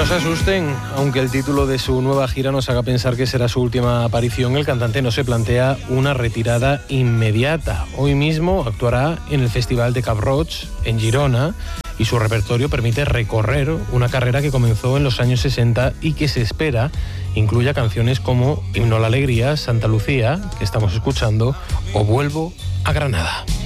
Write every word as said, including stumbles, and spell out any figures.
se asusten, aunque el título de su nueva gira nos haga pensar que será su última aparición, el cantante no se plantea una retirada inmediata. Hoy mismo actuará en el Festival de Cap Roig, en Girona, y su repertorio permite recorrer una carrera que comenzó en los años sesenta y que se espera incluya canciones como Himno a la Alegría, Santa Lucía, que estamos escuchando, o Vuelvo a Granada.